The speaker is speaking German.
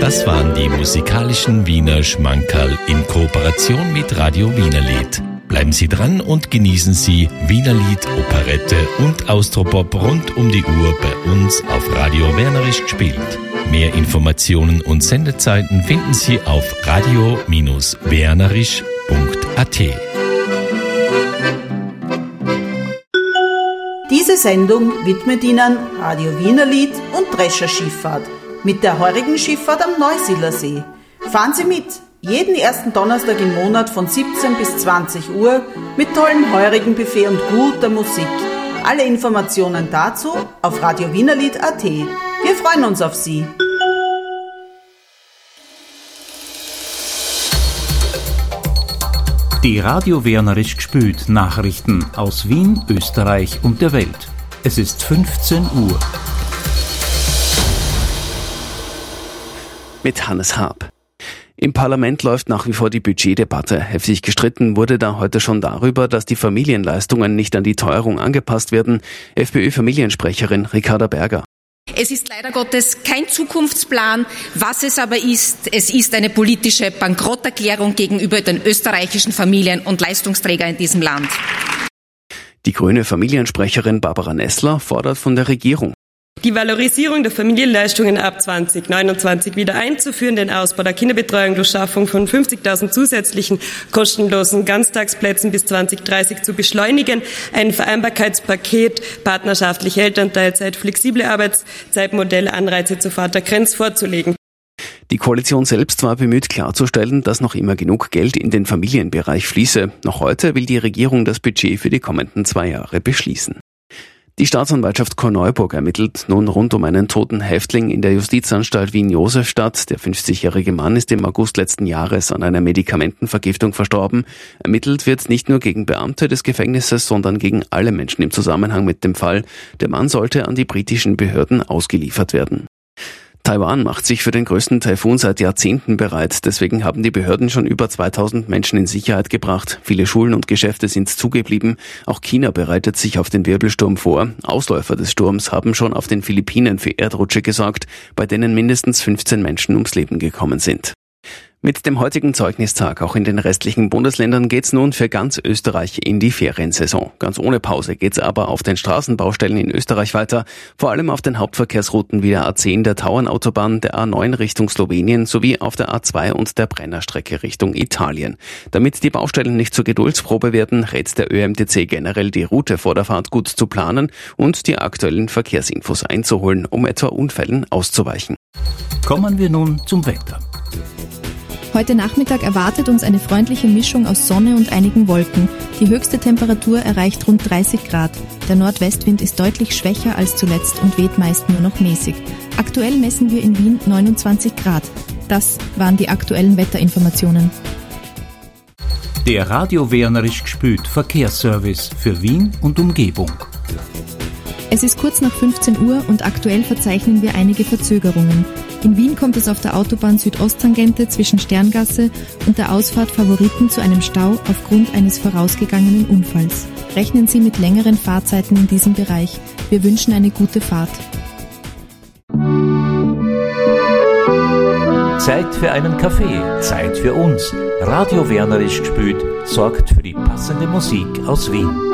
Das waren die musikalischen Wiener Schmankerl in Kooperation mit Radio Wienerlied. Bleiben Sie dran und genießen Sie Wienerlied, Operette und Austropop rund um die Uhr bei uns auf Radio Wernerisch gespielt. Mehr Informationen und Sendezeiten finden Sie auf radio-wernerisch.at. Diese Sendung widmet Ihnen Radio Wienerlied und Drescher Schifffahrt mit der heurigen Schifffahrt am Neusiedlersee. Fahren Sie mit, jeden ersten Donnerstag im Monat von 17 bis 20 Uhr mit tollem heurigen Buffet und guter Musik. Alle Informationen dazu auf radiowienerlied.at. Wir freuen uns auf Sie. Die Radio Wernerisch gespült Nachrichten aus Wien, Österreich und der Welt. Es ist 15 Uhr. Mit Hannes Haab. Im Parlament läuft nach wie vor die Budgetdebatte. Heftig gestritten wurde da heute schon darüber, dass die Familienleistungen nicht an die Teuerung angepasst werden. FPÖ-Familiensprecherin Ricarda Berger. Es ist leider Gottes kein Zukunftsplan. Was es aber ist, es ist eine politische Bankrotterklärung gegenüber den österreichischen Familien und Leistungsträgern in diesem Land. Die grüne Familiensprecherin Barbara Nessler fordert von der Regierung, die Valorisierung der Familienleistungen ab 2029 wieder einzuführen, den Ausbau der Kinderbetreuung durch Schaffung von 50.000 zusätzlichen kostenlosen Ganztagsplätzen bis 2030 zu beschleunigen, ein Vereinbarkeitspaket, partnerschaftliche Elternteilzeit, flexible Arbeitszeitmodelle, Anreize zur Vatergrenze vorzulegen. Die Koalition selbst war bemüht klarzustellen, dass noch immer genug Geld in den Familienbereich fließe. Noch heute will die Regierung das Budget für die kommenden 2 Jahre beschließen. Die Staatsanwaltschaft Korneuburg ermittelt nun rund um einen toten Häftling in der Justizanstalt Wien-Josefstadt. Der 50-jährige Mann ist im August letzten Jahres an einer Medikamentenvergiftung verstorben. Ermittelt wird nicht nur gegen Beamte des Gefängnisses, sondern gegen alle Menschen im Zusammenhang mit dem Fall. Der Mann sollte an die britischen Behörden ausgeliefert werden. Taiwan macht sich für den größten Taifun seit Jahrzehnten bereit. Deswegen haben die Behörden schon über 2000 Menschen in Sicherheit gebracht. Viele Schulen und Geschäfte sind zugeblieben. Auch China bereitet sich auf den Wirbelsturm vor. Ausläufer des Sturms haben schon auf den Philippinen für Erdrutsche gesorgt, bei denen mindestens 15 Menschen ums Leben gekommen sind. Mit dem heutigen Zeugnistag auch in den restlichen Bundesländern geht's nun für ganz Österreich in die Feriensaison. Ganz ohne Pause geht's aber auf den Straßenbaustellen in Österreich weiter, vor allem auf den Hauptverkehrsrouten wie der A10 der Tauernautobahn, der A9 Richtung Slowenien sowie auf der A2 und der Brennerstrecke Richtung Italien. Damit die Baustellen nicht zur Geduldsprobe werden, rät der ÖMTC generell, die Route vor der Fahrt gut zu planen und die aktuellen Verkehrsinfos einzuholen, um etwa Unfällen auszuweichen. Kommen wir nun zum Wetter. Heute Nachmittag erwartet uns eine freundliche Mischung aus Sonne und einigen Wolken. Die höchste Temperatur erreicht rund 30 Grad. Der Nordwestwind ist deutlich schwächer als zuletzt und weht meist nur noch mäßig. Aktuell messen wir in Wien 29 Grad. Das waren die aktuellen Wetterinformationen. Der Radio Wernerisch gespült Verkehrsservice für Wien und Umgebung. Es ist kurz nach 15 Uhr und aktuell verzeichnen wir einige Verzögerungen. In Wien kommt es auf der Autobahn Südosttangente zwischen Sterngasse und der Ausfahrt Favoriten zu einem Stau aufgrund eines vorausgegangenen Unfalls. Rechnen Sie mit längeren Fahrzeiten in diesem Bereich. Wir wünschen eine gute Fahrt. Zeit für einen Kaffee, Zeit für uns. Radio Wernerisch gespült sorgt für die passende Musik aus Wien.